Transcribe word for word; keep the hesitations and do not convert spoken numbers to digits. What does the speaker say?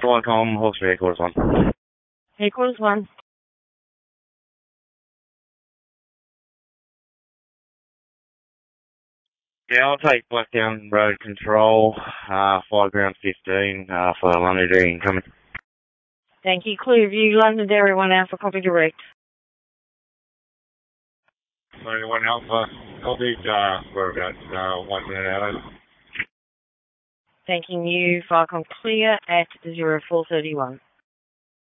Flycom, Hawkesbury Headquarters one. Headquarters one. Yeah, I'll take Blackdown Road Control, uh, flight ground fifteen, uh, for Londonderry incoming. Thank you. Clearview, Londonderry one Alpha, copy direct. Sorry, one Alpha, copy, uh, we're about, uh, one minute out. Thanking you. Flycom clear at zero four thirty-one.